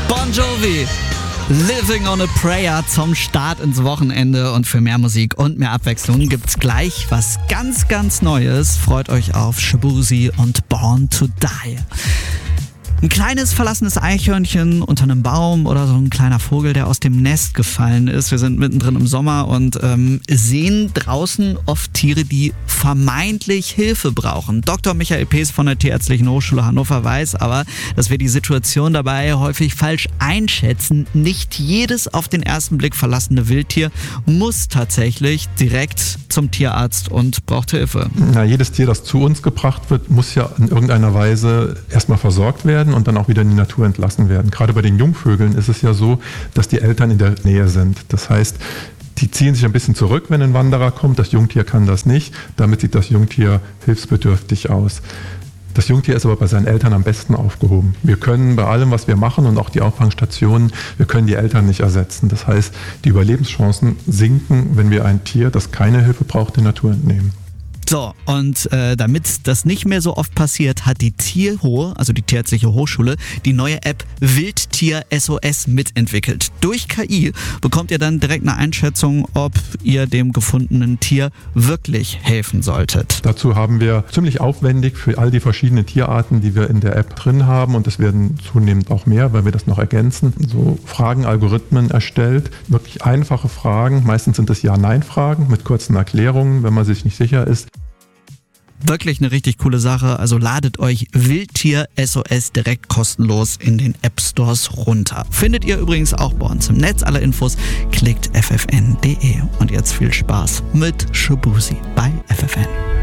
Bon Jovi, Living on a Prayer zum Start ins Wochenende. Und für mehr Musik und mehr Abwechslung gibt's gleich was ganz, ganz Neues. Freut euch auf Shaboozey und Born to Die. Ein kleines verlassenes Eichhörnchen unter einem Baum oder so ein kleiner Vogel, der aus dem Nest gefallen ist. Wir sind mittendrin im Sommer und sehen draußen oft Tiere, die vermeintlich Hilfe brauchen. Dr. Michael Pees von der Tierärztlichen Hochschule Hannover weiß aber, dass wir die Situation dabei häufig falsch einschätzen. Nicht jedes auf den ersten Blick verlassene Wildtier muss tatsächlich direkt zum Tierarzt und braucht Hilfe. Na, jedes Tier, das zu uns gebracht wird, muss ja in irgendeiner Weise erstmal versorgt werden und dann auch wieder in die Natur entlassen werden. Gerade bei den Jungvögeln ist es ja so, dass die Eltern in der Nähe sind. Das heißt, die ziehen sich ein bisschen zurück, wenn ein Wanderer kommt. Das Jungtier kann das nicht. Damit sieht das Jungtier hilfsbedürftig aus. Das Jungtier ist aber bei seinen Eltern am besten aufgehoben. Wir können bei allem, was wir machen und auch die Auffangstationen, wir können die Eltern nicht ersetzen. Das heißt, die Überlebenschancen sinken, wenn wir ein Tier, das keine Hilfe braucht, der Natur entnehmen. So, und damit das nicht mehr so oft passiert, hat die Tierhohe, also die Tierärztliche Hochschule, die neue App Wildtier SOS mitentwickelt. Durch KI bekommt ihr dann direkt eine Einschätzung, ob ihr dem gefundenen Tier wirklich helfen solltet. Dazu haben wir ziemlich aufwendig für all die verschiedenen Tierarten, die wir in der App drin haben, und es werden zunehmend auch mehr, weil wir das noch ergänzen, so Fragenalgorithmen erstellt. Wirklich einfache Fragen, meistens sind es Ja-Nein-Fragen mit kurzen Erklärungen, wenn man sich nicht sicher ist. Wirklich eine richtig coole Sache. Also ladet euch Wildtier SOS direkt kostenlos in den App Stores runter. Findet ihr übrigens auch bei uns im Netz. Alle Infos klickt ffn.de. Und jetzt viel Spaß mit Shaboozey bei FFN.